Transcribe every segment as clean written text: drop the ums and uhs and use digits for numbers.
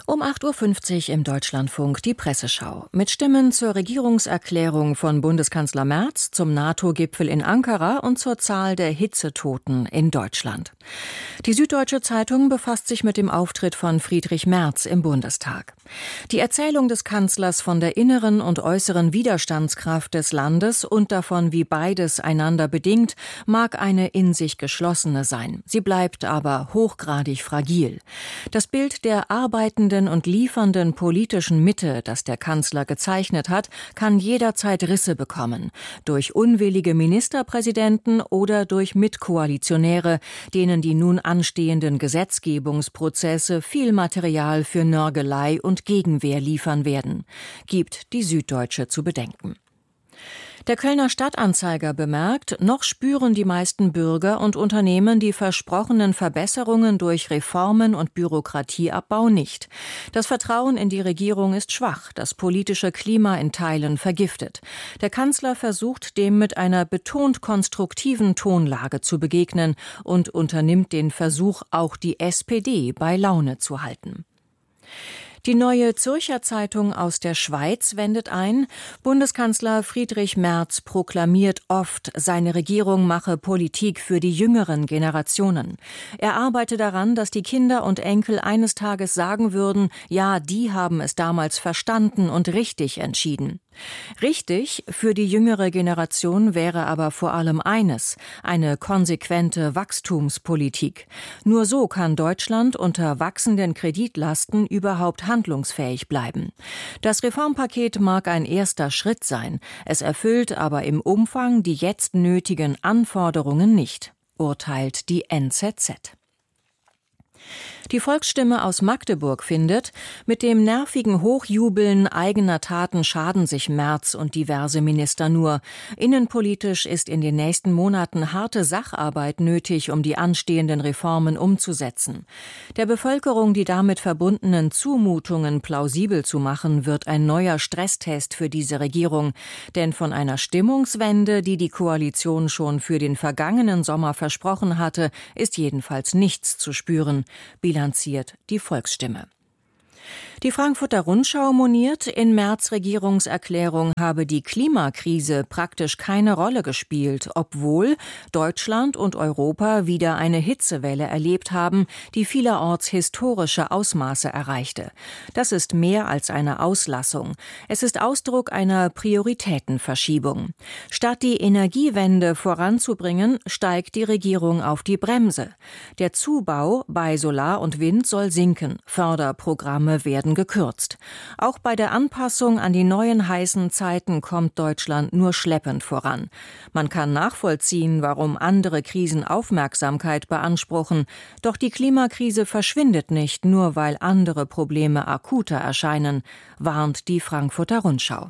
Um 8:50 Uhr im Deutschlandfunk die Presseschau. Mit Stimmen zur Regierungserklärung von Bundeskanzler Merz, zum NATO-Gipfel in Ankara und zur Zahl der Hitzetoten in Deutschland. Die Süddeutsche Zeitung befasst sich mit dem Auftritt von Friedrich Merz im Bundestag. Die Erzählung des Kanzlers von der inneren und äußeren Widerstandskraft des Landes und davon, wie beides einander bedingt, mag eine in sich geschlossene sein. Sie bleibt aber hochgradig fragil. Das Bild der arbeitenden und liefernden politischen Mitte, das der Kanzler gezeichnet hat, kann jederzeit Risse bekommen. Durch unwillige Ministerpräsidenten oder durch Mitkoalitionäre, denen die nun anstehenden Gesetzgebungsprozesse viel Material für Nörgelei und Gegenwehr liefern werden, gibt die Süddeutsche zu bedenken. Der Kölner Stadtanzeiger bemerkt, noch spüren die meisten Bürger und Unternehmen die versprochenen Verbesserungen durch Reformen und Bürokratieabbau nicht. Das Vertrauen in die Regierung ist schwach, das politische Klima in Teilen vergiftet. Der Kanzler versucht, dem mit einer betont konstruktiven Tonlage zu begegnen und unternimmt den Versuch, auch die SPD bei Laune zu halten. Die Neue Zürcher Zeitung aus der Schweiz wendet ein, Bundeskanzler Friedrich Merz proklamiert oft, seine Regierung mache Politik für die jüngeren Generationen. Er arbeite daran, dass die Kinder und Enkel eines Tages sagen würden, ja, die haben es damals verstanden und richtig entschieden. Richtig für die jüngere Generation wäre aber vor allem eines: eine konsequente Wachstumspolitik. Nur so kann Deutschland unter wachsenden Kreditlasten überhaupt handlungsfähig bleiben. Das Reformpaket mag ein erster Schritt sein, es erfüllt aber im Umfang die jetzt nötigen Anforderungen nicht, urteilt die NZZ. Die Volksstimme aus Magdeburg findet, mit dem nervigen Hochjubeln eigener Taten schaden sich Merz und diverse Minister nur. Innenpolitisch ist in den nächsten Monaten harte Sacharbeit nötig, um die anstehenden Reformen umzusetzen. Der Bevölkerung die damit verbundenen Zumutungen plausibel zu machen, wird ein neuer Stresstest für diese Regierung. Denn von einer Stimmungswende, die die Koalition schon für den vergangenen Sommer versprochen hatte, ist jedenfalls nichts zu spüren, bilanziert die Volksstimme. Die Frankfurter Rundschau moniert, in Merz' Regierungserklärung habe die Klimakrise praktisch keine Rolle gespielt, obwohl Deutschland und Europa wieder eine Hitzewelle erlebt haben, die vielerorts historische Ausmaße erreichte. Das ist mehr als eine Auslassung. Es ist Ausdruck einer Prioritätenverschiebung. Statt die Energiewende voranzubringen, steigt die Regierung auf die Bremse. Der Zubau bei Solar und Wind soll sinken, Förderprogramme werden gekürzt. Auch bei der Anpassung an die neuen heißen Zeiten kommt Deutschland nur schleppend voran. Man kann nachvollziehen, warum andere Krisen Aufmerksamkeit beanspruchen. Doch die Klimakrise verschwindet nicht, nur weil andere Probleme akuter erscheinen, warnt die Frankfurter Rundschau.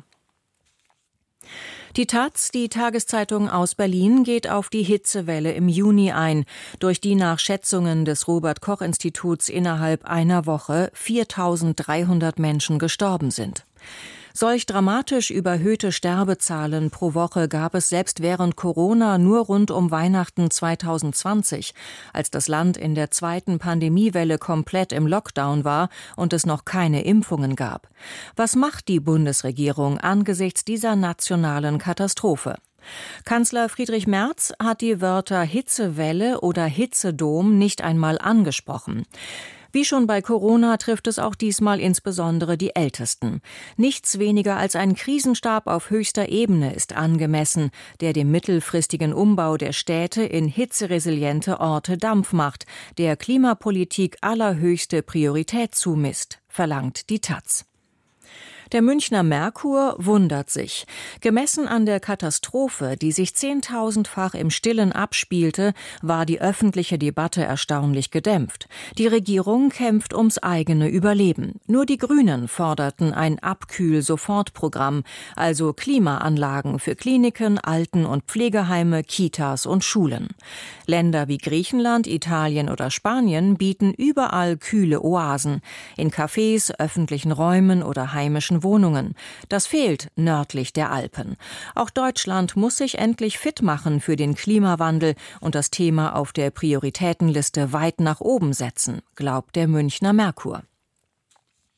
Die taz, die Tageszeitung aus Berlin, geht auf die Hitzewelle im Juni ein, durch die nach Schätzungen des Robert-Koch-Instituts innerhalb einer Woche 4.300 Menschen gestorben sind. Solch dramatisch überhöhte Sterbezahlen pro Woche gab es selbst während Corona nur rund um Weihnachten 2020, als das Land in der zweiten Pandemiewelle komplett im Lockdown war und es noch keine Impfungen gab. Was macht die Bundesregierung angesichts dieser nationalen Katastrophe? Kanzler Friedrich Merz hat die Wörter Hitzewelle oder Hitzedom nicht einmal angesprochen. Wie schon bei Corona trifft es auch diesmal insbesondere die Ältesten. Nichts weniger als ein Krisenstab auf höchster Ebene ist angemessen, der dem mittelfristigen Umbau der Städte in hitzeresiliente Orte Dampf macht, der Klimapolitik allerhöchste Priorität zumisst, verlangt die taz. Der Münchner Merkur wundert sich. Gemessen an der Katastrophe, die sich 10.000-fach im Stillen abspielte, war die öffentliche Debatte erstaunlich gedämpft. Die Regierung kämpft ums eigene Überleben. Nur die Grünen forderten ein Abkühl-Sofortprogramm, also Klimaanlagen für Kliniken, Alten- und Pflegeheime, Kitas und Schulen. Länder wie Griechenland, Italien oder Spanien bieten überall kühle Oasen. In Cafés, öffentlichen Räumen oder heimischen Wohnungen. Das fehlt nördlich der Alpen. Auch Deutschland muss sich endlich fit machen für den Klimawandel und das Thema auf der Prioritätenliste weit nach oben setzen, glaubt der Münchner Merkur.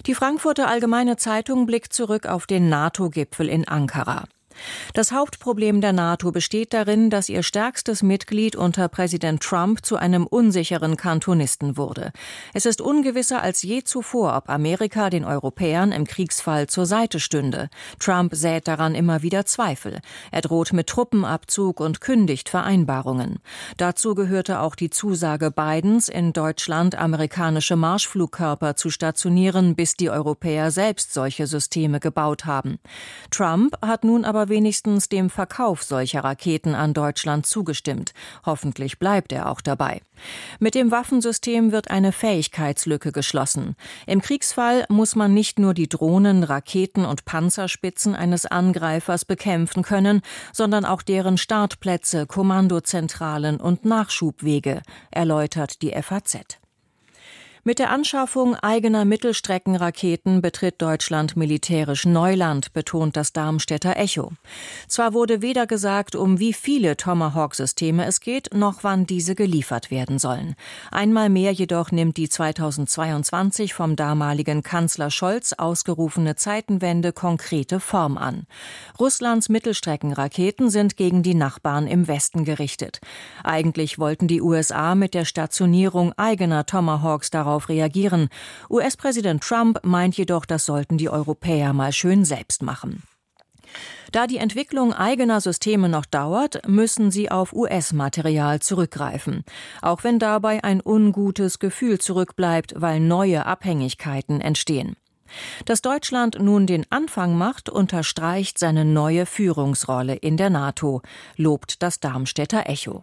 Die Frankfurter Allgemeine Zeitung blickt zurück auf den NATO-Gipfel in Ankara. Das Hauptproblem der NATO besteht darin, dass ihr stärkstes Mitglied unter Präsident Trump zu einem unsicheren Kantonisten wurde. Es ist ungewisser als je zuvor, ob Amerika den Europäern im Kriegsfall zur Seite stünde. Trump sät daran immer wieder Zweifel. Er droht mit Truppenabzug und kündigt Vereinbarungen. Dazu gehörte auch die Zusage Bidens, in Deutschland amerikanische Marschflugkörper zu stationieren, bis die Europäer selbst solche Systeme gebaut haben. Trump hat nun aber wenigstens dem Verkauf solcher Raketen an Deutschland zugestimmt. Hoffentlich bleibt er auch dabei. Mit dem Waffensystem wird eine Fähigkeitslücke geschlossen. Im Kriegsfall muss man nicht nur die Drohnen, Raketen und Panzerspitzen eines Angreifers bekämpfen können, sondern auch deren Startplätze, Kommandozentralen und Nachschubwege, erläutert die FAZ. Mit der Anschaffung eigener Mittelstreckenraketen betritt Deutschland militärisch Neuland, betont das Darmstädter Echo. Zwar wurde weder gesagt, um wie viele Tomahawk-Systeme es geht, noch wann diese geliefert werden sollen. Einmal mehr jedoch nimmt die 2022 vom damaligen Kanzler Scholz ausgerufene Zeitenwende konkrete Form an. Russlands Mittelstreckenraketen sind gegen die Nachbarn im Westen gerichtet. Eigentlich wollten die USA mit der Stationierung eigener Tomahawks darauf reagieren. US-Präsident Trump meint jedoch, das sollten die Europäer mal schön selbst machen. Da die Entwicklung eigener Systeme noch dauert, müssen sie auf US-Material zurückgreifen. Auch wenn dabei ein ungutes Gefühl zurückbleibt, weil neue Abhängigkeiten entstehen. Dass Deutschland nun den Anfang macht, unterstreicht seine neue Führungsrolle in der NATO, lobt das Darmstädter Echo.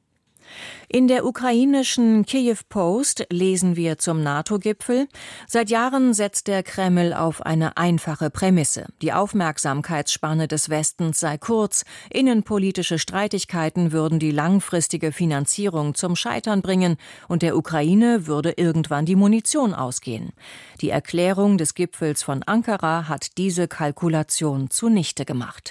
In der ukrainischen Kyiv Post lesen wir zum NATO-Gipfel: Seit Jahren setzt der Kreml auf eine einfache Prämisse. Die Aufmerksamkeitsspanne des Westens sei kurz, innenpolitische Streitigkeiten würden die langfristige Finanzierung zum Scheitern bringen und der Ukraine würde irgendwann die Munition ausgehen. Die Erklärung des Gipfels von Ankara hat diese Kalkulation zunichte gemacht.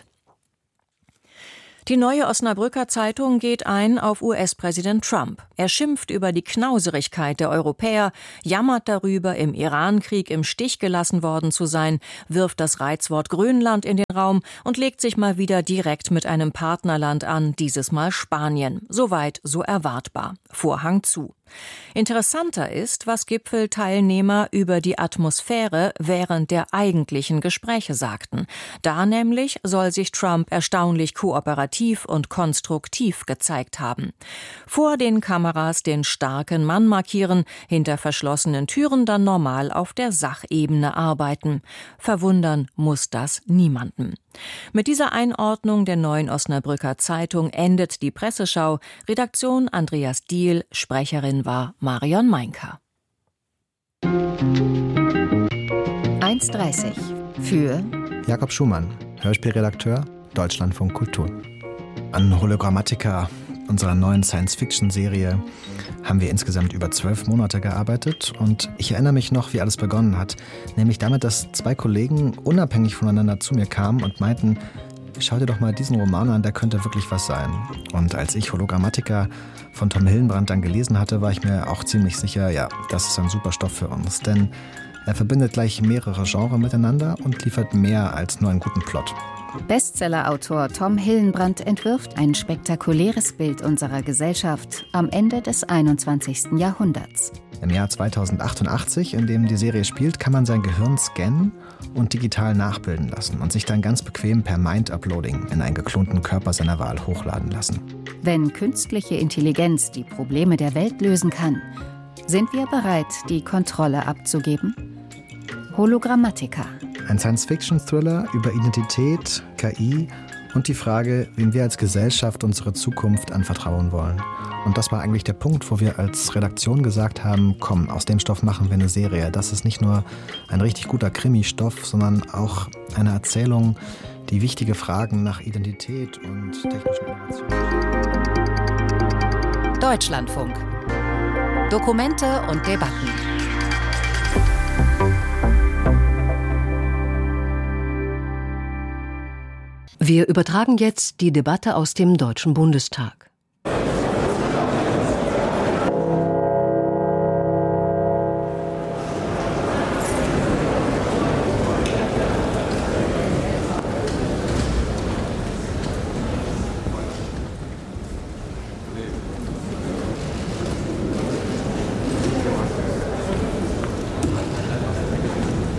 Die Neue Osnabrücker Zeitung geht ein auf US-Präsident Trump. Er schimpft über die Knauserigkeit der Europäer, jammert darüber, im Iran-Krieg im Stich gelassen worden zu sein, wirft das Reizwort Grönland in den Raum und legt sich mal wieder direkt mit einem Partnerland an, dieses Mal Spanien. Soweit so erwartbar. Vorhang zu. Interessanter ist, was Gipfelteilnehmer über die Atmosphäre während der eigentlichen Gespräche sagten. Da nämlich soll sich Trump erstaunlich kooperativ und konstruktiv gezeigt haben. Vor den Kameras den starken Mann markieren, hinter verschlossenen Türen dann normal auf der Sachebene arbeiten. Verwundern muss das niemanden. Mit dieser Einordnung der Neuen Osnabrücker Zeitung endet die Presseschau. Redaktion Andreas Diehl, Sprecherin war Marion Meinker. 1,30 für Jakob Schumann, Hörspielredakteur, Deutschlandfunk Kultur. An Hologrammatica, unserer neuen Science-Fiction-Serie, haben wir insgesamt über 12 Monate gearbeitet und ich erinnere mich noch, wie alles begonnen hat. Nämlich damit, dass 2 Kollegen unabhängig voneinander zu mir kamen und meinten, schau dir doch mal diesen Roman an, der könnte wirklich was sein. Und als ich Hologrammatica von Tom Hillenbrand dann gelesen hatte, war ich mir auch ziemlich sicher, ja, das ist ein super Stoff für uns. Denn er verbindet gleich mehrere Genres miteinander und liefert mehr als nur einen guten Plot. Bestsellerautor Tom Hillenbrand entwirft ein spektakuläres Bild unserer Gesellschaft am Ende des 21. Jahrhunderts. Im Jahr 2088, in dem die Serie spielt, kann man sein Gehirn scannen und digital nachbilden lassen und sich dann ganz bequem per Mind-Uploading in einen geklonten Körper seiner Wahl hochladen lassen. Wenn künstliche Intelligenz die Probleme der Welt lösen kann, sind wir bereit, die Kontrolle abzugeben? Hologrammatica. Ein Science-Fiction-Thriller über Identität, KI und die Frage, wem wir als Gesellschaft unsere Zukunft anvertrauen wollen. Und das war eigentlich der Punkt, wo wir als Redaktion gesagt haben, komm, aus dem Stoff machen wir eine Serie. Das ist nicht nur ein richtig guter Krimi-Stoff, sondern auch eine Erzählung, die wichtige Fragen nach Identität und technischen Innovationen. Deutschlandfunk. Dokumente und Debatten. Wir übertragen jetzt die Debatte aus dem Deutschen Bundestag.